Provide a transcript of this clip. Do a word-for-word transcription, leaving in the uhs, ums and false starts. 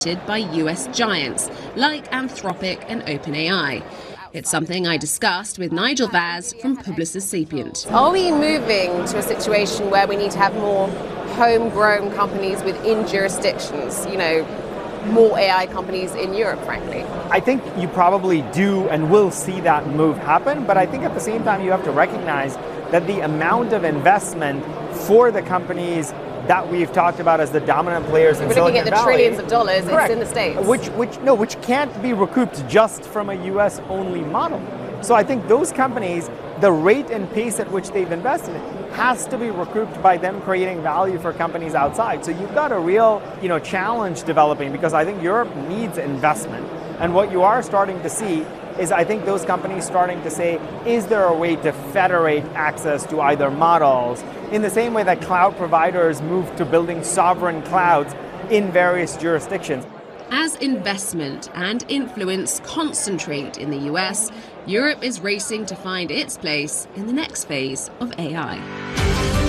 by U S giants like Anthropic and OpenAI. It's something I discussed with Nigel Vaz from Publicis Sapient. Are we moving to a situation where we need to have more homegrown companies within jurisdictions, you know, more A I companies in Europe, frankly? I think you probably do and will see that move happen, but I think at the same time you have to recognize that the amount of investment for the companies that we've talked about as the dominant players in We're Silicon looking at the Valley, trillions of dollars, correct, it's in the States. Which, which, no, which can't be recouped just from a U S only model. So I think those companies, the rate and pace at which they've invested has to be recouped by them creating value for companies outside. So you've got a real, you know, challenge developing, because I think Europe needs investment. And what you are starting to see is, I think, those companies starting to say, is there a way to federate access to either models in the same way that cloud providers move to building sovereign clouds in various jurisdictions? As investment and influence concentrate in the U S, Europe is racing to find its place in the next phase of A I.